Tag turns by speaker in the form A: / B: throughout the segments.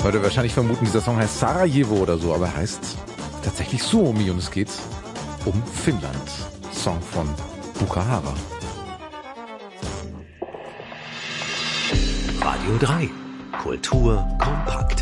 A: Heute wahrscheinlich vermuten, dieser Song heißt Sarajevo oder so, aber er heißt tatsächlich Suomi und es geht um Finnland. Song von Bukahara.
B: Radio 3. Kultur kompakt.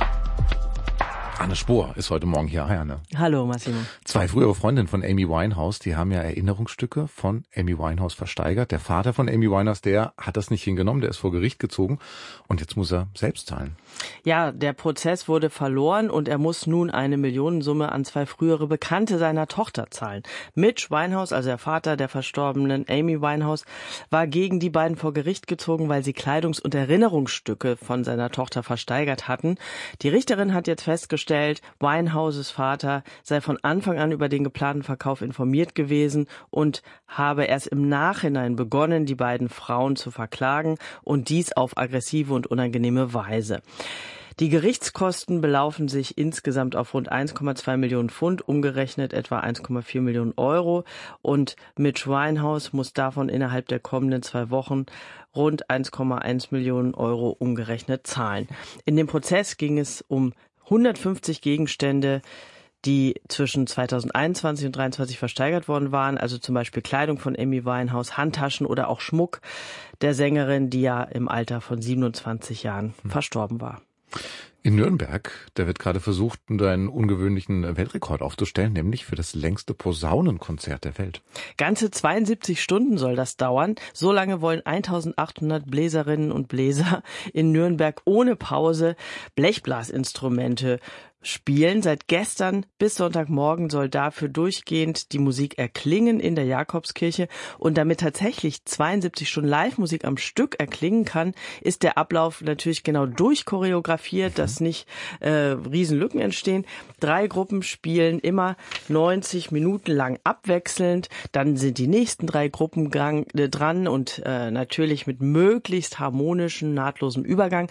A: Anne Spohr ist heute Morgen hier. Hi, Anne.
C: Hallo, Massimo.
A: Zwei frühere Freundinnen von Amy Winehouse, die haben ja Erinnerungsstücke von Amy Winehouse versteigert. Der Vater von Amy Winehouse, der hat das nicht hingenommen, der ist vor Gericht gezogen und jetzt muss er selbst zahlen.
C: Ja, der Prozess wurde verloren und er muss nun eine Millionensumme an zwei frühere Bekannte seiner Tochter zahlen. Mitch Winehouse, also der Vater der verstorbenen Amy Winehouse, war gegen die beiden vor Gericht gezogen, weil sie Kleidungs- und Erinnerungsstücke von seiner Tochter versteigert hatten. Die Richterin hat jetzt festgestellt, Winehouses Vater sei von Anfang an über den geplanten Verkauf informiert gewesen und habe erst im Nachhinein begonnen, die beiden Frauen zu verklagen und dies auf aggressive und unangenehme Weise. Die Gerichtskosten belaufen sich insgesamt auf rund 1,2 Millionen Pfund, umgerechnet etwa 1,4 Millionen Euro. Und Mitch Winehouse muss davon innerhalb der kommenden 2 Wochen rund 1,1 Millionen Euro umgerechnet zahlen. In dem Prozess ging es um 150 Gegenstände, die zwischen 2021 und 2023 versteigert worden waren, also zum Beispiel Kleidung von Amy Winehouse, Handtaschen oder auch Schmuck der Sängerin, die ja im Alter von 27 Jahren verstorben war.
A: In Nürnberg, da wird gerade versucht, einen ungewöhnlichen Weltrekord aufzustellen, nämlich für das längste Posaunenkonzert der Welt.
C: Ganze 72 Stunden soll das dauern. So lange wollen 1800 Bläserinnen und Bläser in Nürnberg ohne Pause Blechblasinstrumente spielen. Seit gestern bis Sonntagmorgen soll dafür durchgehend die Musik erklingen in der Jakobskirche. Und damit tatsächlich 72 Stunden Live-Musik am Stück erklingen kann, ist der Ablauf natürlich genau durchchoreografiert, dass nicht Riesenlücken entstehen. 3 Gruppen spielen immer 90 Minuten lang abwechselnd. Dann sind die nächsten 3 Gruppen dran und natürlich mit möglichst harmonischem, nahtlosem Übergang.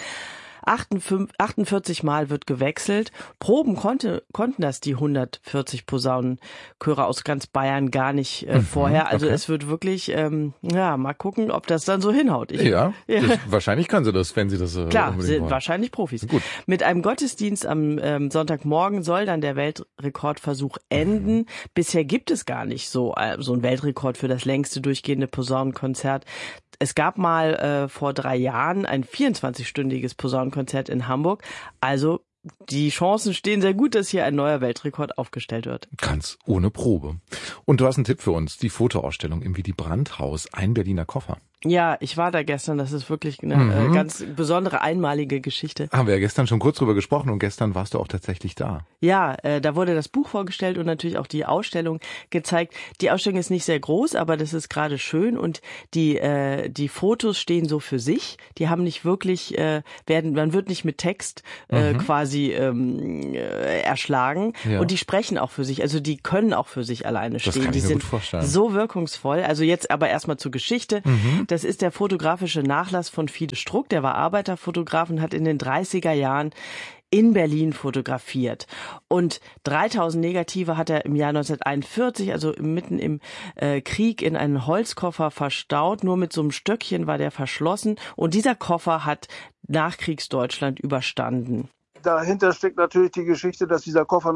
C: 48 Mal wird gewechselt. Proben konnten das die 140 Posaunenchöre aus ganz Bayern gar nicht vorher. Also es wird wirklich, mal gucken, ob das dann so hinhaut.
A: Wahrscheinlich können sie das, wenn sie das
C: klar, sind wahrscheinlich Profis.
A: Gut.
C: Mit einem Gottesdienst am Sonntagmorgen soll dann der Weltrekordversuch enden. Bisher gibt es gar nicht so einen Weltrekord für das längste durchgehende Posaunenkonzert. Es gab mal vor 3 Jahren ein 24-stündiges Posaunenkonzert in Hamburg. Also die Chancen stehen sehr gut, dass hier ein neuer Weltrekord aufgestellt wird.
A: Ganz ohne Probe. Und du hast einen Tipp für uns, die Fotoausstellung im Willy Brandt-Haus, ein Berliner Koffer.
C: Ja, ich war da gestern. Das ist wirklich eine ganz besondere, einmalige Geschichte.
A: Haben wir ja gestern schon kurz drüber gesprochen und gestern warst du auch tatsächlich da.
C: Ja, da wurde das Buch vorgestellt und natürlich auch die Ausstellung gezeigt. Die Ausstellung ist nicht sehr groß, aber das ist gerade schön und die Fotos stehen so für sich. Die haben nicht wirklich, man wird nicht mit Text quasi erschlagen und die sprechen auch für sich. Also die können auch für sich alleine stehen.
A: Das kann ich mir
C: die
A: gut
C: sind
A: vorstellen.
C: So wirkungsvoll. Also jetzt aber erstmal zur Geschichte. Das ist der fotografische Nachlass von Fides Struck. Der war Arbeiterfotograf und hat in den 30er Jahren in Berlin fotografiert. Und 3000 Negative hat er im Jahr 1941, also mitten im Krieg, in einen Holzkoffer verstaut. Nur mit so einem Stöckchen war der verschlossen. Und dieser Koffer hat Nachkriegsdeutschland überstanden.
D: Dahinter steckt natürlich die Geschichte, dass dieser Koffer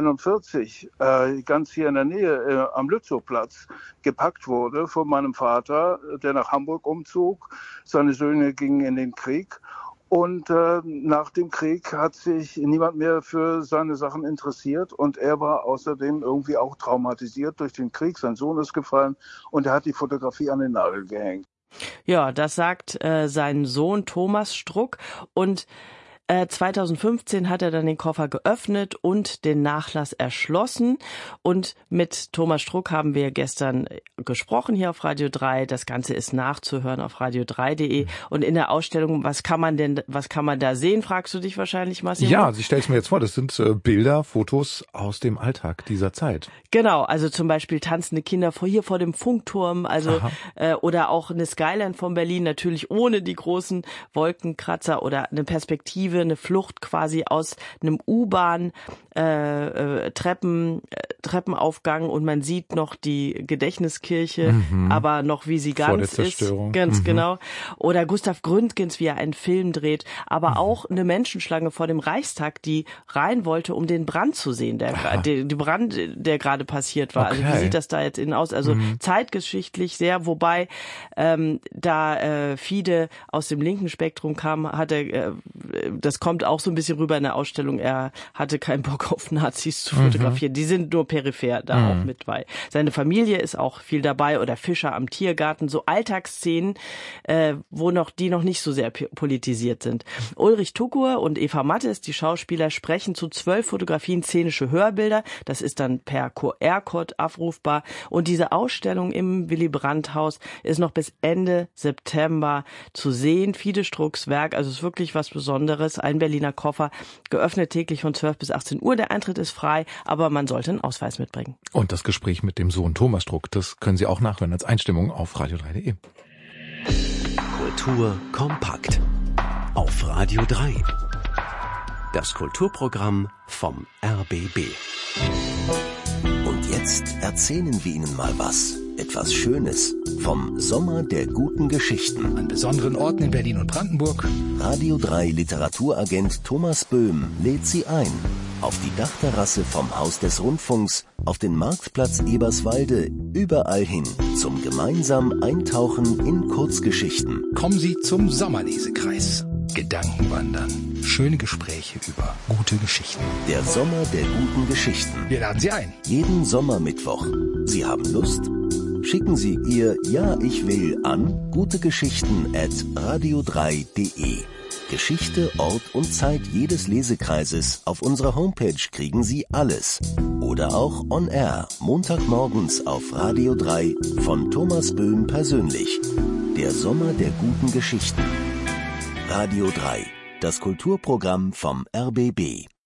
D: 1941 ganz hier in der Nähe am Lützowplatz gepackt wurde von meinem Vater, der nach Hamburg umzog. Seine Söhne gingen in den Krieg. Und nach dem Krieg hat sich niemand mehr für seine Sachen interessiert und er war außerdem irgendwie auch traumatisiert durch den Krieg. Sein Sohn ist gefallen und er hat die Fotografie an den Nagel gehängt.
C: Ja, das sagt sein Sohn Thomas Struck und 2015 hat er dann den Koffer geöffnet und den Nachlass erschlossen. Und mit Thomas Struck haben wir gestern gesprochen hier auf Radio 3. Das Ganze ist nachzuhören auf radio3.de. Und in der Ausstellung, was kann man da sehen, fragst du dich wahrscheinlich, Massimo?
A: Ja, ich stelle es mir jetzt vor, das sind Bilder, Fotos aus dem Alltag dieser Zeit.
C: Genau, also zum Beispiel tanzende Kinder vor dem Funkturm, also oder auch eine Skyline von Berlin, natürlich ohne die großen Wolkenkratzer oder eine Perspektive Motive, eine Flucht quasi aus einem U-Bahn Treppenaufgang und man sieht noch die Gedächtniskirche, aber noch wie sie ganz ist. Ganz genau. Oder Gustav Gründgens, wie er einen Film dreht, aber auch eine Menschenschlange vor dem Reichstag, die rein wollte, um den Brand zu sehen, der gerade passiert war.
A: Okay.
C: Also wie sieht das da jetzt aus? Also zeitgeschichtlich sehr, wobei da Fide aus dem linken Spektrum kam, das kommt auch so ein bisschen rüber in der Ausstellung, er hatte keinen Bock auf Nazis zu fotografieren. Die sind nur peripher da auch mit bei. Seine Familie ist auch viel dabei oder Fischer am Tiergarten, so Alltagsszenen, die noch nicht so sehr politisiert sind. Ulrich Tukur und Eva Mattes, die Schauspieler, sprechen zu 12 Fotografien szenische Hörbilder. Das ist dann per QR-Code abrufbar. Und diese Ausstellung im Willy-Brandt-Haus ist noch bis Ende September zu sehen. Fide Strux Werk, also es ist wirklich was Besonderes. Ein Berliner Koffer, geöffnet täglich von 12 bis 18 Uhr. Der Eintritt ist frei, aber man sollte einen Ausweis mitbringen.
A: Und das Gespräch mit dem Sohn Thomas Struck, das können Sie auch nachhören als Einstimmung auf radio3.de.
B: Kultur kompakt auf Radio 3. Das Kulturprogramm vom RBB.
E: Und jetzt erzählen wir Ihnen mal was. Etwas Schönes vom Sommer der guten Geschichten.
F: An besonderen Orten in Berlin und Brandenburg.
E: Radio 3 Literaturagent Thomas Böhm lädt Sie ein. Auf die Dachterrasse vom Haus des Rundfunks, auf den Marktplatz Eberswalde, überall hin zum gemeinsamen Eintauchen in Kurzgeschichten.
F: Kommen Sie zum Sommerlesekreis. Gedankenwandern. Schöne Gespräche über gute Geschichten.
E: Der Sommer der guten Geschichten.
F: Wir laden Sie ein.
E: Jeden Sommermittwoch. Sie haben Lust? Schicken Sie Ihr Ja, ich will an gutegeschichten@radio3.de. Geschichte, Ort und Zeit jedes Lesekreises. Auf unserer Homepage kriegen Sie alles. Oder auch on air, Montagmorgens auf Radio 3 von Thomas Böhm persönlich. Der Sommer der guten Geschichten. Radio 3, das Kulturprogramm vom RBB.